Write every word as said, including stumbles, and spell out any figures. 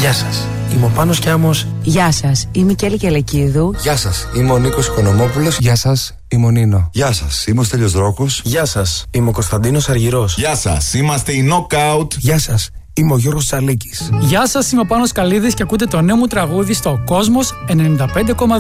Γεια σας, είμαι ο Πάνος Κιάμος. Γεια σας, είμαι η Κέλη Κελεκίδου. Γεια σας, είμαι ο Νίκος Οικονομόπουλος. Γεια σας, είμαι ο Νίνο. Γεια σας, είμαι ο Στέλιος Δρόκος. Γεια σας, είμαι ο Κωνσταντίνος Αργυρός. Γεια σας, είμαστε οι Knockout. Γεια σας, είμαι ο Γιώργος Τσαλίκης. Γεια σας, είμαι ο Πάνος Καλίδης και ακούτε το νέο μου τραγούδι στο Κόσμος ενενήντα πέντε κόμμα δύο.